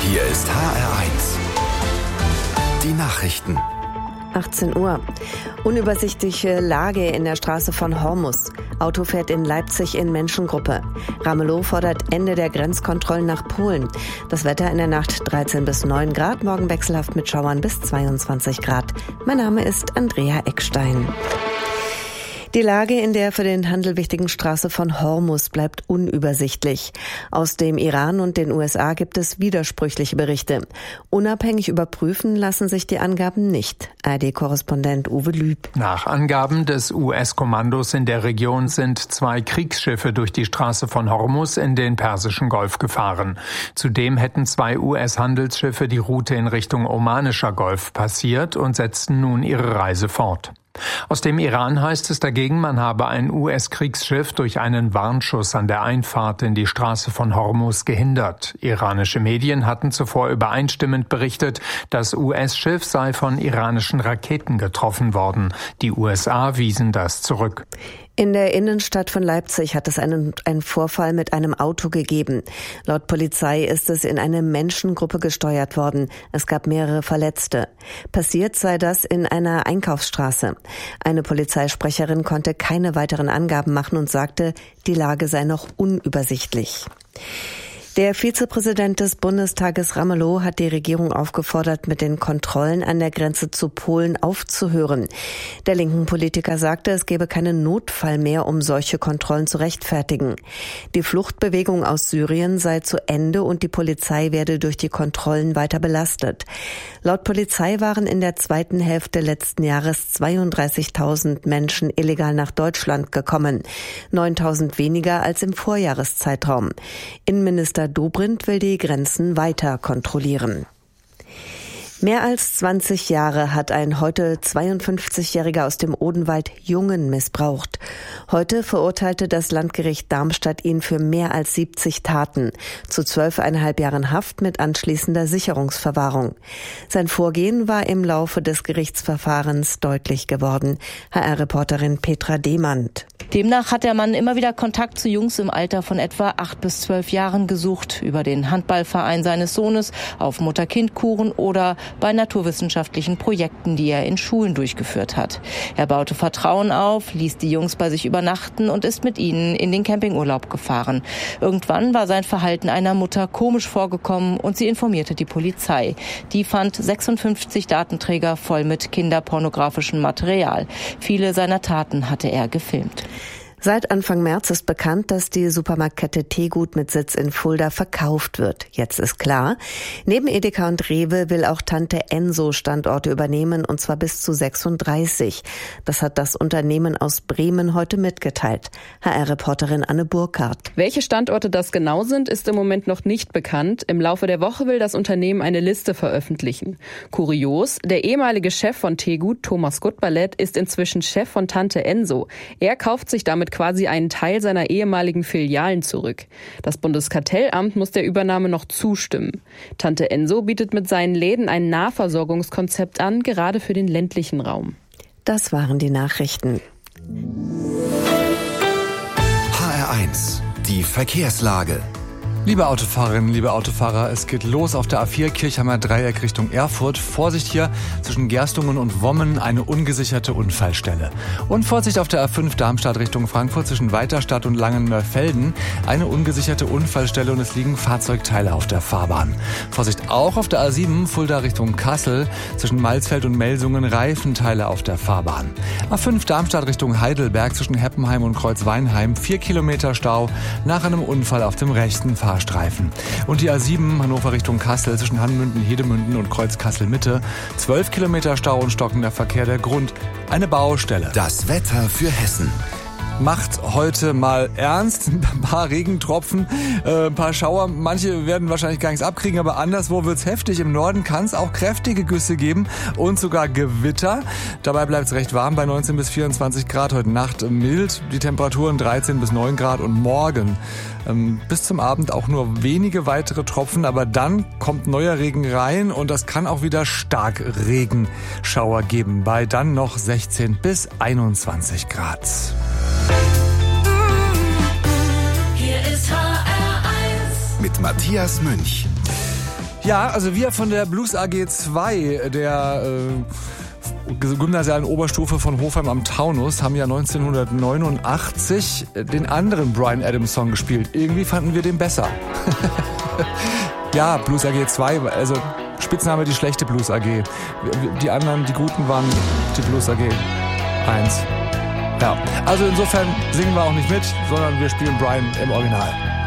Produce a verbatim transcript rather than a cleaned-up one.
Hier ist H R eins. Die Nachrichten. achtzehn Uhr. Unübersichtliche Lage in der Straße von Hormus. Auto fährt in Leipzig in Menschengruppe. Ramelow fordert Ende der Grenzkontrollen nach Polen. Das Wetter in der Nacht dreizehn bis neun Grad, morgen wechselhaft mit Schauern bis zweiundzwanzig Grad. Mein Name ist Andrea Eckstein. Die Lage in der für den Handel wichtigen Straße von Hormus bleibt unübersichtlich. Aus dem Iran und den U S A gibt es widersprüchliche Berichte. Unabhängig überprüfen lassen sich die Angaben nicht. A R D-Korrespondent Uwe Lüb. Nach Angaben des U S-Kommandos in der Region sind zwei Kriegsschiffe durch die Straße von Hormus in den Persischen Golf gefahren. Zudem hätten zwei U S-Handelsschiffe die Route in Richtung Omanischer Golf passiert und setzten nun ihre Reise fort. Aus dem Iran heißt es dagegen, man habe ein U S-Kriegsschiff durch einen Warnschuss an der Einfahrt in die Straße von Hormus gehindert. Iranische Medien hatten zuvor übereinstimmend berichtet, das U S-Schiff sei von iranischen Raketen getroffen worden. Die U S A wiesen das zurück. In der Innenstadt von Leipzig hat es einen, einen Vorfall mit einem Auto gegeben. Laut Polizei ist es in eine Menschengruppe gesteuert worden. Es gab mehrere Verletzte. Passiert sei das in einer Einkaufsstraße. Eine Polizeisprecherin konnte keine weiteren Angaben machen und sagte, die Lage sei noch unübersichtlich. Der Vizepräsident des Bundestages Ramelow hat die Regierung aufgefordert, mit den Kontrollen an der Grenze zu Polen aufzuhören. Der linken Politiker sagte, es gebe keinen Notfall mehr, um solche Kontrollen zu rechtfertigen. Die Fluchtbewegung aus Syrien sei zu Ende und die Polizei werde durch die Kontrollen weiter belastet. Laut Polizei waren in der zweiten Hälfte letzten Jahres zweiunddreißigtausend Menschen illegal nach Deutschland gekommen, neuntausend weniger als im Vorjahreszeitraum. Innenminister Dobrindt will die Grenzen weiter kontrollieren. Mehr als zwanzig Jahre hat ein heute zweiundfünfzigjähriger aus dem Odenwald Jungen missbraucht. Heute verurteilte das Landgericht Darmstadt ihn für mehr als siebzig Taten, zu zwölfeinhalb Jahren Haft mit anschließender Sicherungsverwahrung. Sein Vorgehen war im Laufe des Gerichtsverfahrens deutlich geworden. H R-Reporterin Petra Demand. Demnach hat der Mann immer wieder Kontakt zu Jungs im Alter von etwa acht bis zwölf Jahren gesucht, über den Handballverein seines Sohnes, auf Mutter-Kind-Kuren oder bei naturwissenschaftlichen Projekten, die er in Schulen durchgeführt hat. Er baute Vertrauen auf, ließ die Jungs bei sich übernachten und ist mit ihnen in den Campingurlaub gefahren. Irgendwann war sein Verhalten einer Mutter komisch vorgekommen und sie informierte die Polizei. Die fand sechsundfünfzig Datenträger voll mit kinderpornografischem Material. Viele seiner Taten hatte er gefilmt. Seit Anfang März ist bekannt, dass die Supermarktkette Tegut mit Sitz in Fulda verkauft wird. Jetzt ist klar, neben Edeka und Rewe will auch Tante Enso Standorte übernehmen, und zwar bis zu sechsunddreißig. Das hat das Unternehmen aus Bremen heute mitgeteilt. H R-Reporterin Anne Burkhardt. Welche Standorte das genau sind, ist im Moment noch nicht bekannt. Im Laufe der Woche will das Unternehmen eine Liste veröffentlichen. Kurios, der ehemalige Chef von Tegut, Thomas Gutballett, ist inzwischen Chef von Tante Enso. Er kauft sich damit quasi einen Teil seiner ehemaligen Filialen zurück. Das Bundeskartellamt muss der Übernahme noch zustimmen. Tante Enso bietet mit seinen Läden ein Nahversorgungskonzept an, gerade für den ländlichen Raum. Das waren die Nachrichten. H R eins, die Verkehrslage. Liebe Autofahrerinnen, liebe Autofahrer, es geht los auf der A vier Kirchheimer Dreieck Richtung Erfurt. Vorsicht hier, zwischen Gerstungen und Wommen eine ungesicherte Unfallstelle. Und Vorsicht auf der A fünf Darmstadt Richtung Frankfurt zwischen Weiterstadt und Langenmörfelden. Eine ungesicherte Unfallstelle und es liegen Fahrzeugteile auf der Fahrbahn. Vorsicht auch auf der A sieben Fulda Richtung Kassel. Zwischen Malzfeld und Melsungen Reifenteile auf der Fahrbahn. A fünf Darmstadt Richtung Heidelberg zwischen Heppenheim und Kreuzweinheim. Vier Kilometer Stau nach einem Unfall auf dem rechten Fahrstreifen. Und die A sieben Hannover Richtung Kassel zwischen Hanmünden, Hedemünden und Kreuz Kassel Mitte. zwölf Kilometer Stau und stockender Verkehr. Der Grund: eine Baustelle. Das Wetter für Hessen. Macht heute mal ernst. Ein paar Regentropfen, äh, ein paar Schauer. Manche werden wahrscheinlich gar nichts abkriegen, aber anderswo wird's heftig. Im Norden kann es auch kräftige Güsse geben und sogar Gewitter. Dabei bleibt es recht warm bei neunzehn bis vierundzwanzig Grad. Heute Nacht mild, die Temperaturen dreizehn bis neun Grad und morgen ähm, bis zum Abend auch nur wenige weitere Tropfen. Aber dann kommt neuer Regen rein und das kann auch wieder stark Regenschauer geben. Bei dann noch sechzehn bis einundzwanzig Grad. Hier ist H R eins mit Matthias Münch. Ja, also wir von der Blues A G zwei, der äh, gymnasialen Oberstufe von Hofheim am Taunus, haben ja neunzehnhundertneunundachtzig den anderen Bryan Adams Song gespielt. Irgendwie fanden wir den besser. Ja, Blues A G zwei, also Spitzname die schlechte Blues A G. Die anderen, die guten, waren die Blues A G eins. Ja, also insofern singen wir auch nicht mit, sondern wir spielen Bryan im Original.